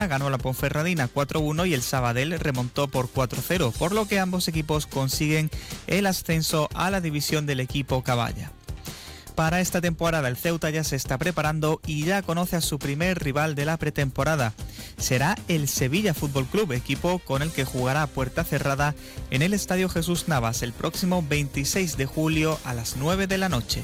ganó la Ponferradina 4-1 y el Sabadell remontó por 4-0, por lo que ambos equipos consiguen el ascenso a la división del equipo Caballa. Para esta temporada el Ceuta ya se está preparando y ya conoce a su primer rival de la pretemporada. Será el Sevilla Fútbol Club, equipo con el que jugará a puerta cerrada en el Estadio Jesús Navas el próximo 26 de julio a las 9 de la noche.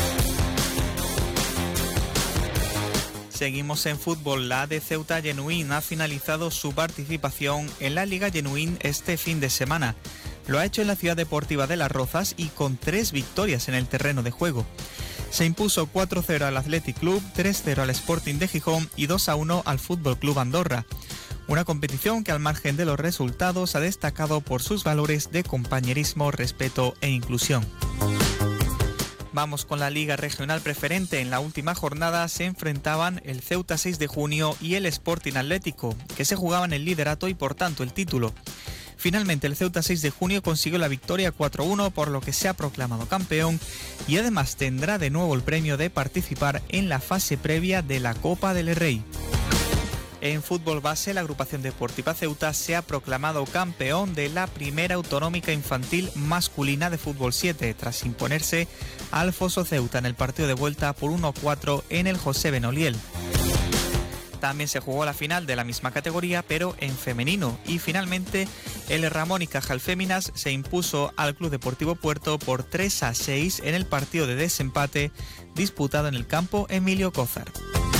Seguimos en fútbol. La AD Ceuta Genuín ha finalizado su participación en la Liga Genuín este fin de semana. Lo ha hecho en la Ciudad Deportiva de Las Rozas y con 3 victorias en el terreno de juego. Se impuso 4-0 al Athletic Club, 3-0 al Sporting de Gijón y 2-1 al Fútbol Club Andorra. Una competición que al margen de los resultados ha destacado por sus valores de compañerismo, respeto e inclusión. Vamos con la Liga Regional Preferente. En la última jornada se enfrentaban el Ceuta 6 de junio y el Sporting Atlético, que se jugaban el liderato y por tanto el título. Finalmente el Ceuta 6 de junio consiguió la victoria 4-1, por lo que se ha proclamado campeón y además tendrá de nuevo el premio de participar en la fase previa de la Copa del Rey. En fútbol base, la agrupación deportiva Ceuta se ha proclamado campeón de la primera autonómica infantil masculina de fútbol 7, tras imponerse al Foso Ceuta en el partido de vuelta por 1-4 en el José Benoliel. También se jugó la final de la misma categoría, pero en femenino, y finalmente el Ramón y Cajal Féminas se impuso al Club Deportivo Puerto por 3-6 en el partido de desempate disputado en el campo Emilio Cózar.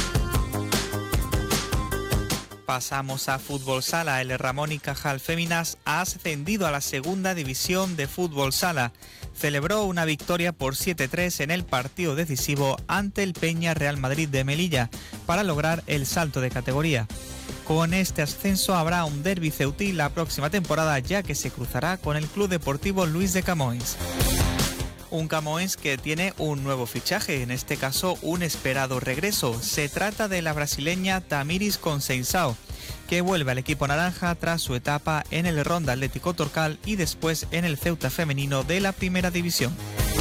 Pasamos a fútbol sala. El Ramón y Cajal Féminas ha ascendido a la segunda división de fútbol sala. Celebró una victoria por 7-3 en el partido decisivo ante el Peña Real Madrid de Melilla para lograr el salto de categoría. Con este ascenso habrá un derbi ceutí la próxima temporada, ya que se cruzará con el Club Deportivo Luis de Camoens. Un Camoens que tiene un nuevo fichaje, en este caso un esperado regreso. Se trata de la brasileña Tamiris Conceição, que vuelve al equipo naranja tras su etapa en el Ronda Atlético Torcal y después en el Ceuta femenino de la primera división.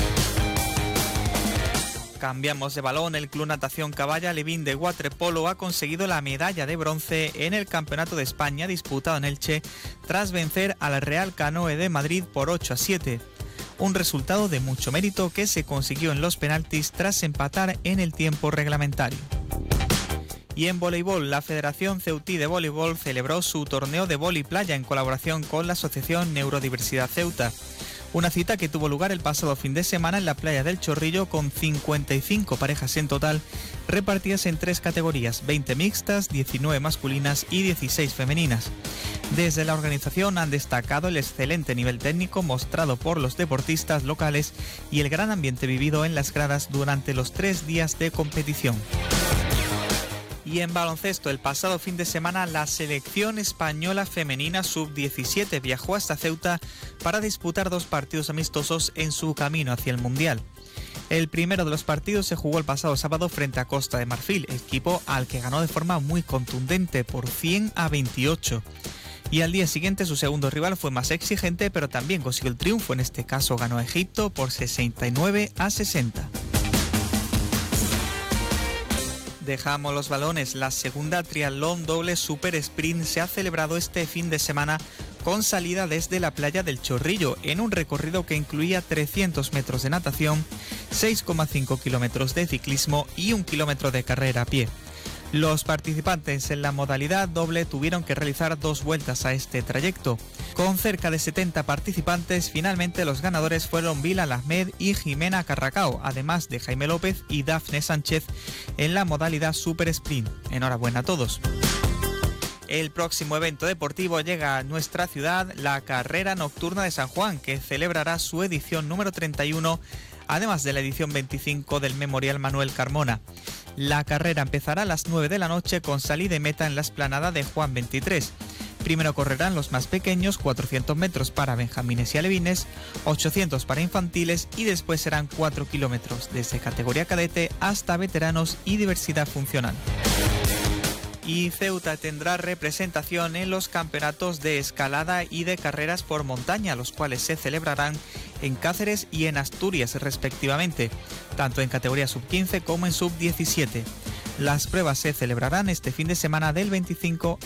Cambiamos de balón. El Club Natación Caballa Levín de waterpolo ha conseguido la medalla de bronce en el Campeonato de España disputado en Elche tras vencer al Real Canoe de Madrid por 8-7. Un resultado de mucho mérito que se consiguió en los penaltis tras empatar en el tiempo reglamentario. Y en voleibol, la Federación Ceutí de Voleibol celebró su torneo de vóley playa en colaboración con la Asociación Neurodiversidad Ceuta. Una cita que tuvo lugar el pasado fin de semana en la playa del Chorrillo con 55 parejas en total, repartidas en 3 categorías, 20 mixtas, 19 masculinas y 16 femeninas. Desde la organización han destacado el excelente nivel técnico mostrado por los deportistas locales y el gran ambiente vivido en las gradas durante los 3 días de competición. Y en baloncesto, el pasado fin de semana la selección española femenina sub-17 viajó hasta Ceuta para disputar 2 partidos amistosos en su camino hacia el Mundial. El primero de los partidos se jugó el pasado sábado frente a Costa de Marfil, equipo al que ganó de forma muy contundente por 100-28. Y al día siguiente su segundo rival fue más exigente, pero también consiguió el triunfo. En este caso ganó a Egipto por 69-60. Dejamos los balones. La segunda triatlón doble super sprint se ha celebrado este fin de semana con salida desde la playa del Chorrillo en un recorrido que incluía 300 metros de natación, 6,5 kilómetros de ciclismo y 1 kilómetro de carrera a pie. Los participantes en la modalidad doble tuvieron que realizar 2 vueltas a este trayecto. Con cerca de 70 participantes, finalmente los ganadores fueron Bilal Ahmed y Jimena Carracao, además de Jaime López y Dafne Sánchez en la modalidad Super Sprint. Enhorabuena a todos. El próximo evento deportivo llega a nuestra ciudad, la Carrera Nocturna de San Juan, que celebrará su edición número 31, además de la edición 25 del Memorial Manuel Carmona. La carrera empezará a las 9 de la noche con salida y meta en la explanada de Juan 23. Primero correrán los más pequeños, 400 metros para benjamines y alevines, 800 para infantiles y después serán 4 kilómetros, desde categoría cadete hasta veteranos y diversidad funcional. Y Ceuta tendrá representación en los campeonatos de escalada y de carreras por montaña, los cuales se celebrarán en Cáceres y en Asturias respectivamente, tanto en categoría sub-15 como en sub-17. Las pruebas se celebrarán este fin de semana del 25